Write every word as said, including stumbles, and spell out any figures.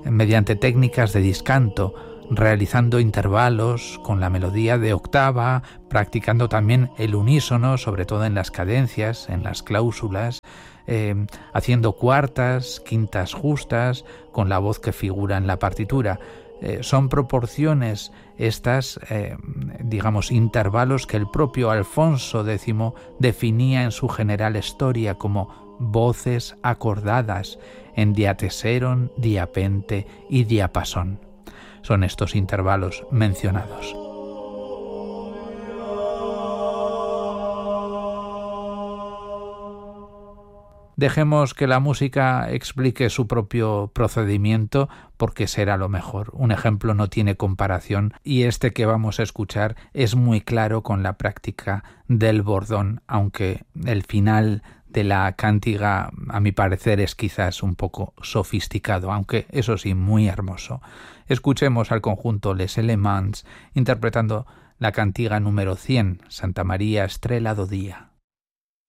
mediante técnicas de discanto, realizando intervalos con la melodía de octava, practicando también el unísono, sobre todo en las cadencias, en las cláusulas, eh, haciendo cuartas, quintas justas, con la voz que figura en la partitura. Eh, son proporciones estas, eh, digamos, intervalos que el propio Alfonso décimo definía en su general historia como voces acordadas en diateseron, diapente y diapasón. Son estos intervalos mencionados. Dejemos que la música explique su propio procedimiento porque será lo mejor. Un ejemplo no tiene comparación y este que vamos a escuchar es muy claro con la práctica del bordón, aunque el final de la cántiga, a mi parecer, es quizás un poco sofisticado, aunque eso sí, muy hermoso. Escuchemos al conjunto Les Elements interpretando la cantiga número cien, Santa María Estrela do Día.